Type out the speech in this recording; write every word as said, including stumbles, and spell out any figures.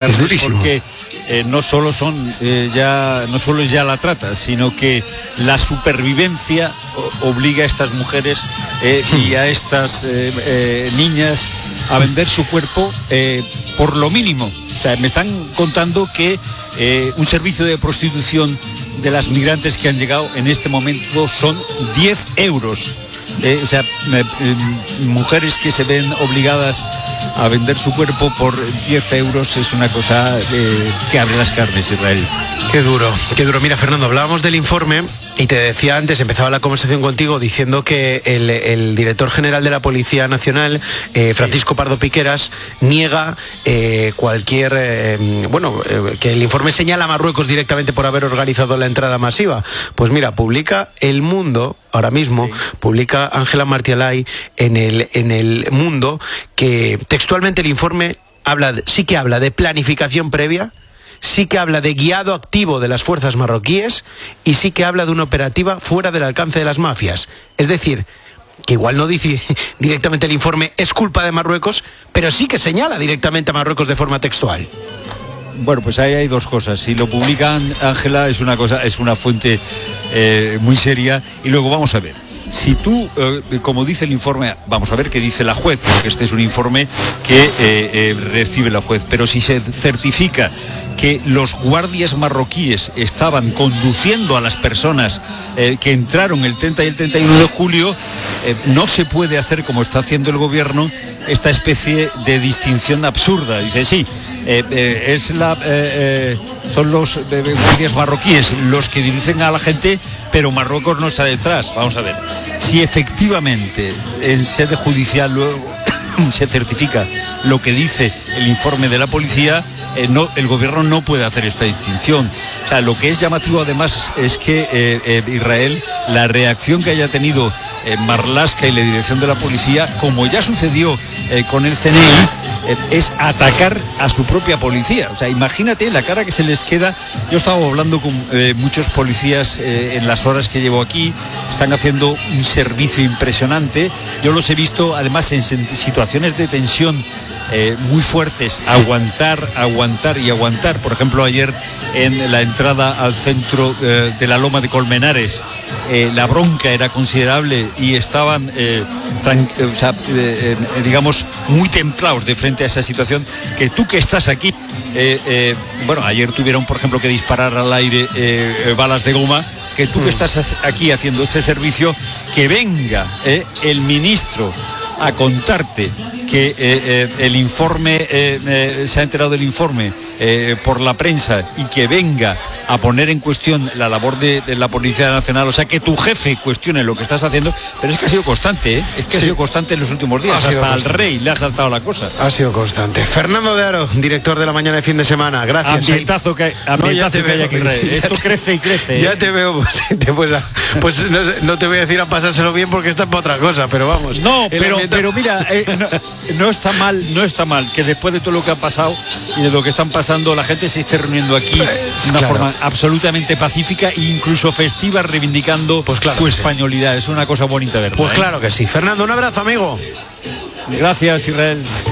es durísimo. Porque eh, no solo son eh, ya no solo es ya la trata, sino que la supervivencia o, obliga a estas mujeres eh, y a estas eh, eh, niñas a vender su cuerpo eh, por lo mínimo. O sea, me están contando que eh, un servicio de prostitución de las migrantes que han llegado en este momento son diez euros. Eh, o sea, eh, eh, mujeres que se ven obligadas a vender su cuerpo por diez euros es una cosa eh, que abre las carnes, Israel. Qué duro, qué duro. Mira, Fernando, hablábamos del informe y te decía antes, empezaba la conversación contigo diciendo que el, el director general de la Policía Nacional, eh, Francisco Pardo Piqueras, niega eh, cualquier, eh, bueno, eh, que el informe señala a Marruecos directamente por haber organizado la entrada masiva. Pues mira, publica El Mundo, ahora mismo, sí. publica Ángela Martialay en el, en el Mundo, que textualmente el informe habla, sí que habla de planificación previa, sí que habla de guiado activo de las fuerzas marroquíes y sí que habla de una operativa fuera del alcance de las mafias. Es decir, que igual no dice directamente el informe es culpa de Marruecos, pero sí que señala directamente a Marruecos de forma textual. Bueno, pues ahí hay dos cosas. Si lo publica Ángela es una cosa, es una fuente eh, muy seria. Y luego vamos a ver. Si tú, eh, como dice el informe, vamos a ver qué dice la juez, porque este es un informe que eh, eh, recibe la juez, pero si se certifica que los guardias marroquíes estaban conduciendo a las personas eh, que entraron el treinta y el treinta y uno de julio, eh, no se puede hacer, como está haciendo el gobierno, esta especie de distinción absurda. Dice, sí, eh, eh, es la, eh, eh, son los eh, guardias marroquíes los que dirigen a la gente, pero Marruecos no está detrás. Vamos a ver, si efectivamente en sede judicial luego se certifica lo que dice el informe de la policía, eh, no, el gobierno no puede hacer esta distinción. O sea, lo que es llamativo además es que eh, eh, Israel, la reacción que haya tenido eh, Marlaska y la dirección de la policía, como ya sucedió eh, con el C N I, eh, es atacar a su propia policía. O sea, imagínate la cara que se les queda. Yo estaba hablando con eh, muchos policías eh, en las horas que llevo aquí, están haciendo un servicio impresionante. Yo los he visto además en situaciones de tensión eh, muy fuertes, aguantar, aguantar y aguantar. Por ejemplo, ayer en la entrada al centro eh, de la Loma de Colmenares, eh, la bronca era considerable y estaban, eh, tan, eh, o sea, eh, eh, digamos, muy templados de frente a esa situación, que tú que estás aquí, eh, eh, bueno, ayer tuvieron, por ejemplo, que disparar al aire eh, eh, balas de goma, que tú que estás aquí haciendo este servicio, que venga eh, el ministro a contarte que eh, eh, el informe, eh, eh, se ha enterado del informe eh, por la prensa y que venga a poner en cuestión la labor de, de la Policía Nacional, o sea, que tu jefe cuestione lo que estás haciendo, pero es que ha sido constante, ¿eh? es que sí. ha sido constante en los últimos días, hasta al rey le ha saltado la cosa. Ha sido constante. Fernando de Aro, director de La Mañana de Fin de Semana, gracias. Ambientazo que, ambientazo no, que hay aquí, rey. Esto te, crece y crece. Ya ¿eh? te veo, pues, te, pues, pues no, no te voy a decir a pasárselo bien porque está para otra cosa, pero vamos. No, pero, pero mira, eh, no, no está mal, no está mal que después de todo lo que ha pasado y de lo que están pasando, la gente se esté reuniendo aquí pues, de una claro. forma absolutamente pacífica e incluso festiva, reivindicando pues claro su españolidad. Sí. Es una cosa bonita, ¿verdad? Pues ¿eh? claro que sí. Fernando, un abrazo, amigo. Gracias, Israel.